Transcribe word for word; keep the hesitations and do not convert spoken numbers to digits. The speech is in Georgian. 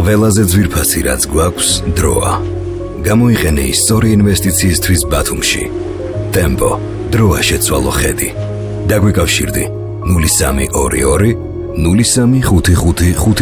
ყველაზე ძვირფასი რაც გვაქვს დროა. გამოიყენე ის სწორი ინვესტიციისთვის ბათუმში. ტემპო, დროა შეცვალო ხედი. დაგვიკავშირდი ნული სამი ორი ორი ნული სამი ხუთი ხუთი ხუთი